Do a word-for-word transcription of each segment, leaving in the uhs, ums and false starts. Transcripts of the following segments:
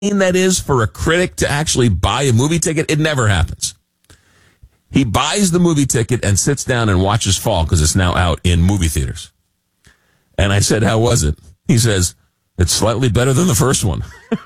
that is for a critic to actually buy a movie ticket? It never happens. He buys the movie ticket and sits down and watches Fall because it's now out in movie theaters. And I said, how was it? He says, it's slightly better than the first one.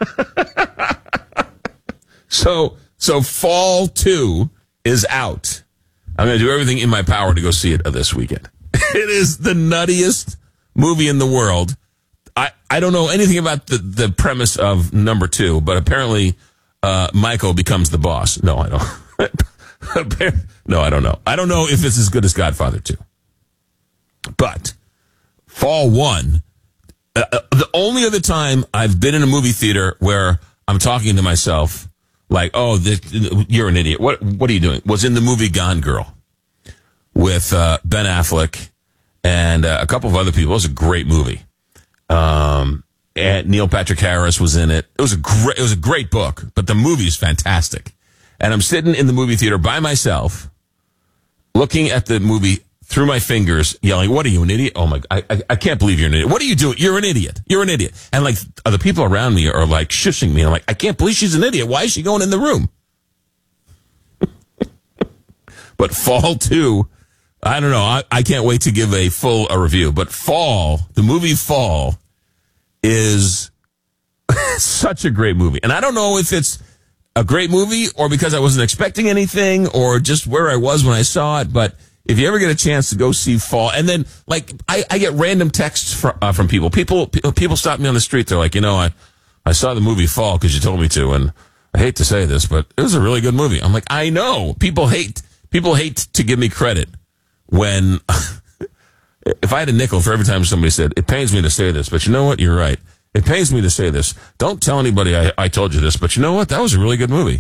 so, so Fall two is out. I'm going to do everything in my power to go see it this weekend. It is the nuttiest movie in the world. I, I don't know anything about the, the premise of number two, but apparently uh, Michael becomes the boss. No, I don't. No, I don't know. I don't know if it's as good as Godfather two. But Fall one, uh, the only other time I've been in a movie theater where I'm talking to myself like, oh, this, you're an idiot. What What are you doing? Was in the movie Gone Girl with uh, Ben Affleck and uh, a couple of other people. It was a great movie. Um, and Neil Patrick Harris was in it. It was a great, it was a great book, but the movie is fantastic. And I'm sitting in the movie theater by myself, looking at the movie through my fingers, yelling, "What are you, an idiot? Oh my, I, I, I can't believe you're an idiot. What are you doing? You're an idiot. You're an idiot." And like the people around me are like shushing me. I'm like, I can't believe she's an idiot. Why is she going in the room? But Fall two, I don't know. I, I can't wait to give a full a review. But Fall, the movie Fall, is such a great movie. And I don't know if it's a great movie or because I wasn't expecting anything or just where I was when I saw it. But if you ever get a chance to go see Fall, and then like I, I get random texts from, uh, from people. People people stop me on the street. They're like, you know, I, I saw the movie Fall because you told me to. And I hate to say this, but it was a really good movie. I'm like, I know. People hate people hate to give me credit. When, if I had a nickel for every time somebody said, it pains me to say this, but you know what? You're right. It pains me to say this. Don't tell anybody I, I told you this, but you know what? That was a really good movie.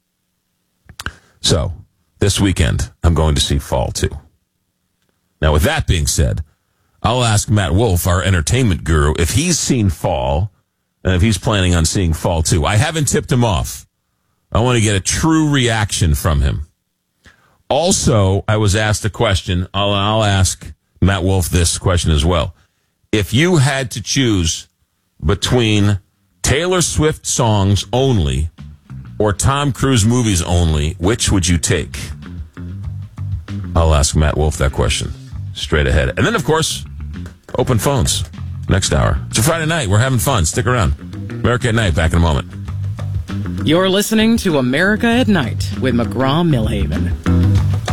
So, this weekend, I'm going to see Fall two. Now, with that being said, I'll ask Matt Wolf, our entertainment guru, if he's seen Fall, and if he's planning on seeing Fall two. I haven't tipped him off. I want to get a true reaction from him. Also, I was asked a question. I'll, I'll ask Matt Wolf this question as well. If you had to choose between Taylor Swift songs only or Tom Cruise movies only, which would you take? I'll ask Matt Wolf that question straight ahead. And then, of course, open phones next hour. It's a Friday night. We're having fun. Stick around. America at Night, back in a moment. You're listening to America at Night with McGraw Millhaven.